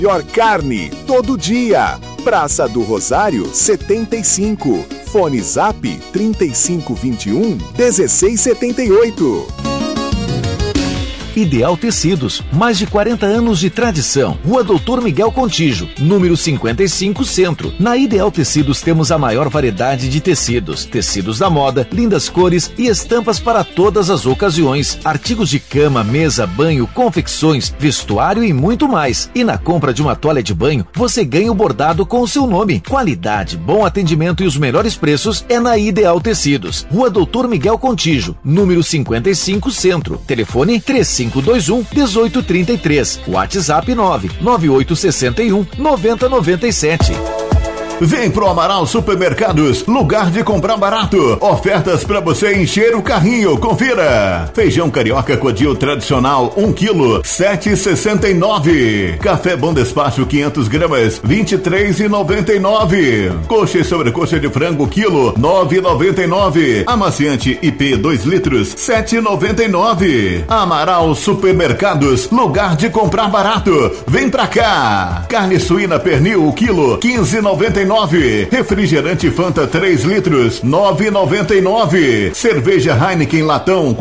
Melhor carne, todo dia. Praça do Rosário, 75. Fone Zap, 3521-1678. Ideal Tecidos, mais de 40 anos de tradição. Rua Doutor Miguel Contígio, número 55, Centro. Na Ideal Tecidos temos a maior variedade de tecidos. Tecidos da moda, lindas cores e estampas para todas as ocasiões. Artigos de cama, mesa, banho, confecções, vestuário e muito mais. E na compra de uma toalha de banho, você ganha o bordado com o seu nome. Qualidade, bom atendimento e os melhores preços é na Ideal Tecidos. Rua Doutor Miguel Contígio, número 55, Centro. Telefone 3521-1833. WhatsApp 99861-9097. Vem pro Amaral Supermercados, lugar de comprar barato. Ofertas para você encher o carrinho, confira. Feijão carioca Codil tradicional, 1 kg, 7,69. Café Bom Despacho, 500 gramas, 23,99. Coxa e sobrecoxa de frango, quilo, 9,99. Amaciante IP 2 litros, 7,99. Amaral Supermercados, lugar de comprar barato. Vem pra cá. Carne suína pernil, o quilo, 15,99. Refrigerante Fanta 3 litros, 9,99. Cerveja Heineken latão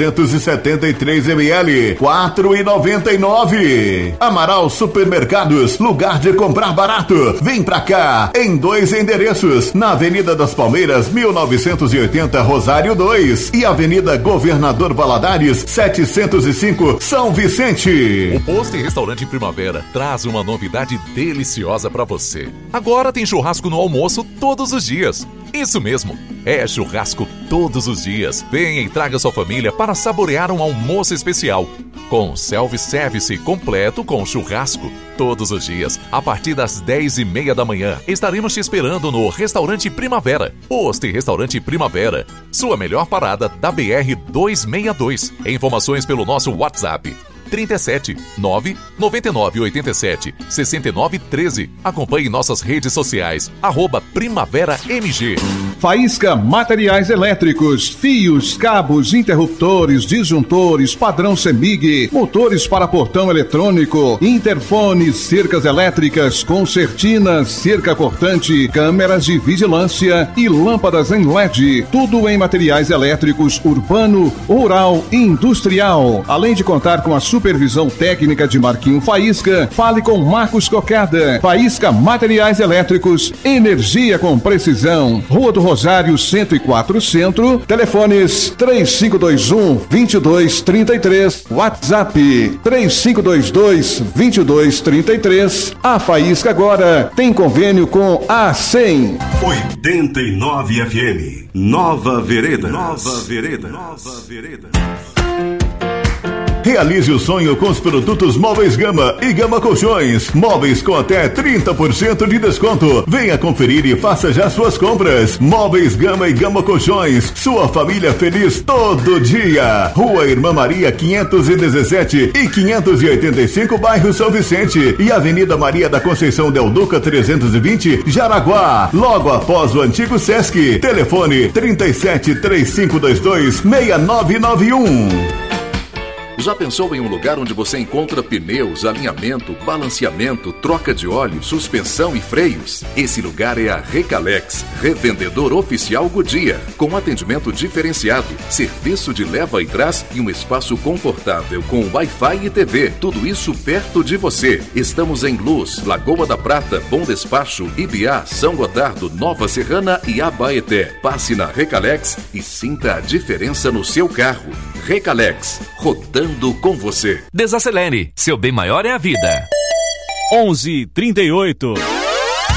473 ml, 4,99. Amaral Supermercados, lugar de comprar barato. Vem pra cá, em 2 endereços, na Avenida das Palmeiras, 1980, Rosário 2 e Avenida Governador Valadares, 705, São Vicente. O Posto e Restaurante Primavera traz uma novidade deliciosa pra você. Agora tem churrasco no almoço todos os dias. Isso mesmo, é churrasco todos os dias. Venha e traga sua família para saborear um almoço especial. Com self-service completo com churrasco. Todos os dias, a partir das 10h30 da manhã, estaremos te esperando no Restaurante Primavera. Posto e Restaurante Primavera. Sua melhor parada da BR-262. Informações pelo nosso WhatsApp. 37 9 99 87 69 13. Acompanhe nossas redes sociais @Primavera MG. Faísca Materiais Elétricos, fios, cabos, interruptores, disjuntores, padrão CEMIG, motores para portão eletrônico, interfones, cercas elétricas, concertinas, cerca cortante, câmeras de vigilância e lâmpadas em LED. Tudo em materiais elétricos urbano, rural e industrial. Além de contar com a supervisão técnica de Marquinho Faísca, fale com Marcos Cocada. Faísca Materiais Elétricos, energia com precisão. Rua do Rosário 104 Centro, telefones 3521-2233, WhatsApp 3522-2233. A Faísca agora tem convênio com a 100. 89 FM, Nova Vereda. Nova Vereda. Nova Vereda. Realize o sonho com os produtos Móveis Gama e Gama Colchões. Móveis com até 30% de desconto. Venha conferir e faça já suas compras. Móveis Gama e Gama Colchões. Sua família feliz todo dia. Rua Irmã Maria 517 e 585, bairro São Vicente. E Avenida Maria da Conceição Del Duca 320, Jaraguá. Logo após o antigo Sesc. Telefone 37 3522 6991. Já pensou em um lugar onde você encontra pneus, alinhamento, balanceamento, troca de óleo, suspensão e freios? Esse lugar é a Recalex, revendedor oficial Goodyear, com atendimento diferenciado, serviço de leva e trás e um espaço confortável com Wi-Fi e TV. Tudo isso perto de você. Estamos em Luz, Lagoa da Prata, Bom Despacho, Ibiá, São Gotardo, Nova Serrana e Abaeté. Passe na Recalex e sinta a diferença no seu carro. Recalex, rodando com você. Desacelere, seu bem maior é a vida. 11:38.